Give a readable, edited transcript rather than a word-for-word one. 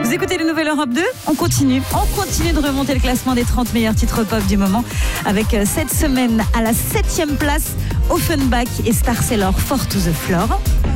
Vous écoutez le Nouvelle Europe 2 ? On continue de remonter le classement des 30 meilleurs titres pop du moment avec cette semaine à la 7e place Offenbach et Star Sailor, Four to the Floor.